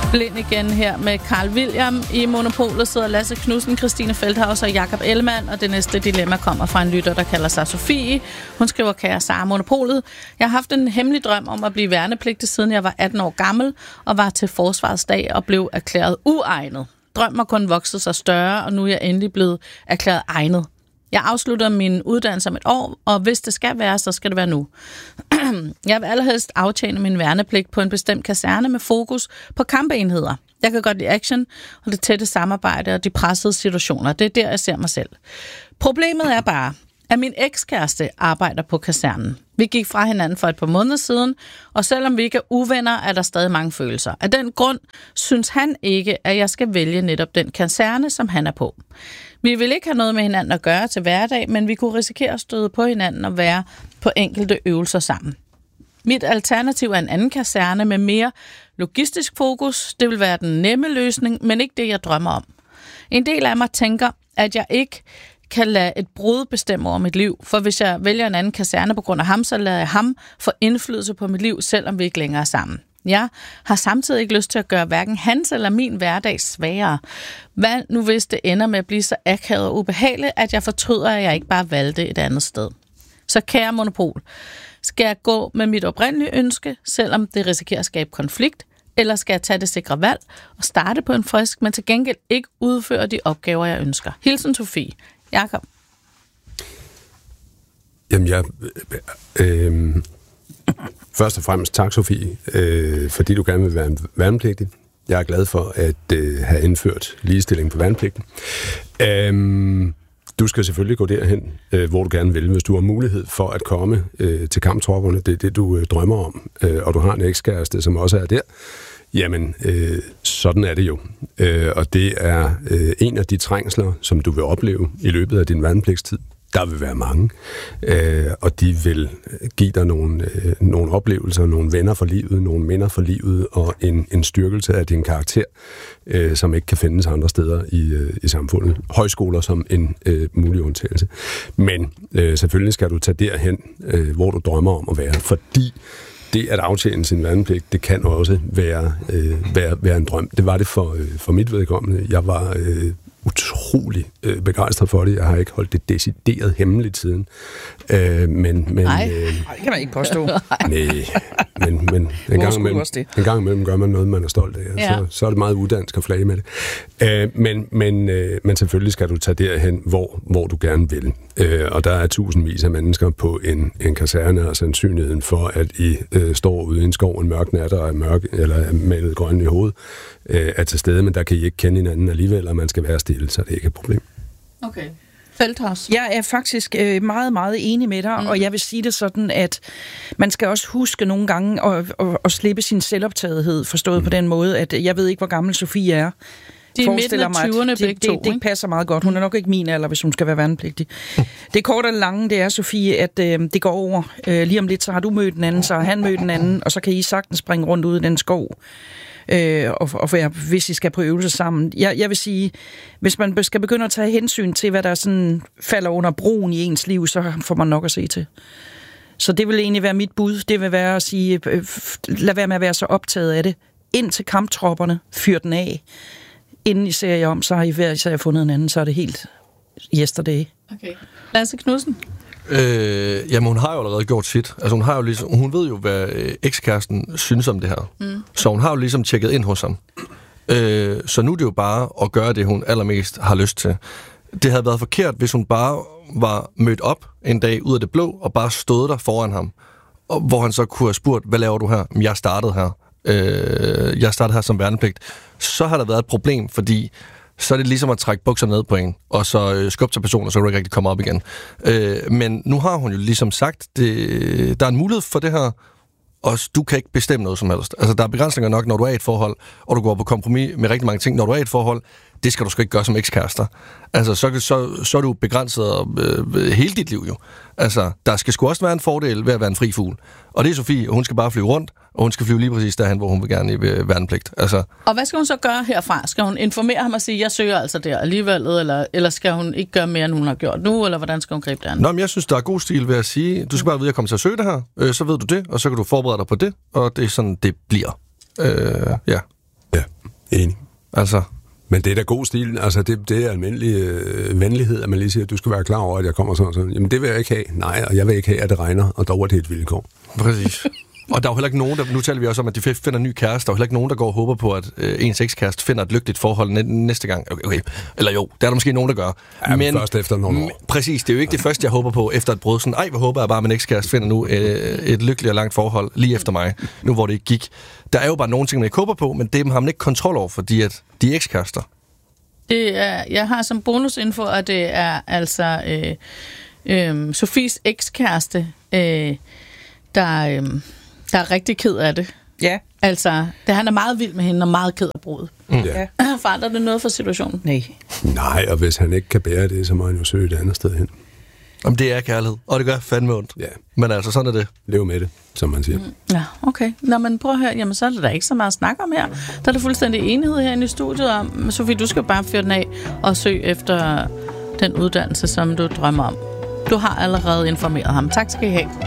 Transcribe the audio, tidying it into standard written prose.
Blind igen her med Carl William. I Monopolet sidder Lasse Knudsen, Christine Feldhaus og Jakob Ellemann, og det næste dilemma kommer fra en lytter, der kalder sig Sofie. Hun skriver, kære Sara Monopolet. Jeg har haft en hemmelig drøm om at blive værnepligtig, siden jeg var 18 år gammel, og var til Forsvarets dag og blev erklæret uegnet. Drømmen har kun vokset sig større, og nu er jeg endelig blevet erklæret egnet. Jeg afslutter min uddannelse om et år, og hvis det skal være, så skal det være nu. Jeg vil allerhelst aftjene min værnepligt på en bestemt kaserne med fokus på kampeenheder. Jeg kan godt lide action og det tætte samarbejde og de pressede situationer. Det er der, jeg ser mig selv. Problemet er bare, at min ekskæreste arbejder på kasernen. Vi gik fra hinanden for et par måneder siden, og selvom vi ikke er uvenner, er der stadig mange følelser. Af den grund synes han ikke, at jeg skal vælge netop den kaserne, som han er på. Vi vil ikke have noget med hinanden at gøre til hverdag, men vi kunne risikere at støde på hinanden og være på enkelte øvelser sammen. Mit alternativ er en anden kaserne med mere logistisk fokus. Det vil være den nemme løsning, men ikke det, jeg drømmer om. En del af mig tænker, at jeg ikke kan lade et brud bestemme over mit liv, for hvis jeg vælger en anden kaserne på grund af ham, så lader jeg ham få indflydelse på mit liv, selvom vi ikke længere er sammen. Jeg har samtidig ikke lyst til at gøre hverken hans eller min hverdag sværere. Hvad nu hvis det ender med at blive så akavet og ubehageligt, at jeg fortryder, at jeg ikke bare valgte et andet sted? Så kære Monopol, skal jeg gå med mit oprindelige ønske, selvom det risikerer at skabe konflikt, eller skal jeg tage det sikre valg og starte på en frisk, men til gengæld ikke udføre de opgaver, jeg ønsker? Hilsen Sofie. Jakob. Jamen, først og fremmest tak, Sofie, fordi du gerne vil være værnepligtig. Jeg er glad for at have indført ligestilling på værnepligten. Du skal selvfølgelig gå derhen, hvor du gerne vil, hvis du har mulighed for at komme til kamptropperne. Det er det, du drømmer om, og du har en ekskæreste, som også er der. Jamen, sådan er det jo. Og det er en af de trængsler, som du vil opleve i løbet af din værnepligtstid. Der vil være mange, og de vil give dig nogle oplevelser, nogle venner for livet, nogle minder for livet, og en styrkelse af din karakter, som ikke kan findes andre steder i samfundet. Højskoler som en mulig undtagelse. Men selvfølgelig skal du tage derhen, hvor du drømmer om at være, fordi det at aftjene sin værnepligt, det kan også være en drøm. Det var det for mit vedkommende. Jeg var utrolig begejstret for det. Jeg har ikke holdt det decideret hemmeligt siden. Men nej, det kan man ikke påstå. Nej, men en gang imellem gør man noget, man er stolt af. Ja. Så er det meget udansk at flage med det. Men selvfølgelig skal du tage derhen, hvor du gerne vil. Og der er tusindvis af mennesker på en kaserne, og sandsynligheden for, at I står ude i en skov en mørk nat og er mørk, eller er malet grøn i hovedet, er til stede, men der kan I ikke kende hinanden alligevel, og man skal være stille, så det er ikke et problem. Okay. Feldhaus. Jeg er faktisk meget, meget enig med dig, og jeg vil sige det sådan, at man skal også huske nogle gange at slippe sin selvoptagethed, forstået på den måde, at jeg ved ikke, hvor gammel Sofie er. De er midten af 20'erne begge to. Det passer meget godt. Hun er nok ikke min alder, hvis hun skal være værnepligtig. Det korte og lange, det er, Sofie, at det går over. Lige om lidt, så har du mødt den anden, så har han mødt den anden, og så kan I sagtens springe rundt ud i den skov. Hvis I skal på øvelse sammen. Jeg vil sige, hvis man skal begynde at tage hensyn til, hvad der sådan falder under broen i ens liv, så får man nok at se til. Så det vil egentlig være mit bud. Det vil være at sige, lad være med at være så optaget af det. Ind til kamptropperne, fyr den af. Inden I ser jer om, så har I fundet en anden, så er det helt yesterday. Okay. Lasse Knudsen? Jamen, hun har jo allerede gjort sit. Altså, hun ved jo, hvad ekskæresten synes om det her. Så hun har jo ligesom tjekket ind hos ham. Så nu er det jo bare at gøre det, hun allermest har lyst til. Det havde været forkert, hvis hun bare var mødt op en dag ud af det blå, og bare stod der foran ham. Og hvor han så kunne have spurgt, hvad laver du her? Jeg startede her som værnepligt. Så har der været et problem, fordi så er det ligesom at trække bukser ned på en, og så skubbe til personen, så kan du ikke rigtig komme op igen. Men nu har hun jo ligesom sagt, der er en mulighed for det her, og du kan ikke bestemme noget som helst. Altså, der er begrænsninger nok, når du er i et forhold, og du går på kompromis med rigtig mange ting. Når du er i et forhold, det skal du sgu ikke gøre som ekskærester. Altså, så er du begrænset hele dit liv jo. Altså, der skal sgu også være en fordel ved at være en fri fugl. Og det er Sofie, og hun skal bare flyve rundt, og hun skal flyve lige præcis derhen, hvor hun vil gerne i værnepligt. Altså. Og hvad skal hun så gøre herfra? Skal hun informere ham og sige, jeg søger altså der alligevel, eller skal hun ikke gøre mere, end hun har gjort nu, eller hvordan skal hun gribe det an? Nå, men jeg synes, der er god stil ved at sige, du skal bare vide, at jeg kommer til at søge det her, så ved du det, og så kan du forberede dig på det, og det er sådan, det bliver. Ja. Enig. Altså... Men det er da god stil. Altså, det er almindelig venlighed, at man lige siger, at du skal være klar over, at jeg kommer sådan. Jamen, det vil jeg ikke have. Nej, og jeg vil ikke have, at det regner, og dog er det et vilkår. Præcis. Og der er jo heller ikke nogen, der... Nu taler vi også om, at de finder en ny kæreste. Der er jo heller ikke nogen, der går og håber på, at ens ekskæreste finder et lykkeligt forhold næste gang. Okay. Eller jo, der er der måske nogen, der gør. Ja, men først efter nogle år. Præcis, det er jo ikke det første, jeg håber på efter et brud. Sådan, hvor håber jeg bare, at min ekskæreste finder nu et lykkeligt og langt forhold lige efter mig. Nu hvor det ikke gik. Der er jo bare nogle ting, man ikke håber på, men det har man ikke kontrol over, fordi at de er ekskærester. Jeg har som bonusinfo, at det er altså Sofies ekskæreste, der er rigtig ked af det. Ja. Altså, han er meget vild med hende og meget ked af bruddet. Ja. Forandrer det noget for situationen? Nej, og hvis han ikke kan bære det, så må han jo søge et andet sted hen. Om det er kærlighed, og det gør fandme ondt. Ja. Men altså, sådan er det. Lev med det, som man siger. Ja, okay. Nå, men prøv at høre, jamen så er det da ikke så meget at snakke om her. Der er der fuldstændig enighed herinde i studiet om, Sofie, du skal bare fyre den af og søge efter den uddannelse, som du drømmer om. Du har allerede informeret ham. Tak skal I have.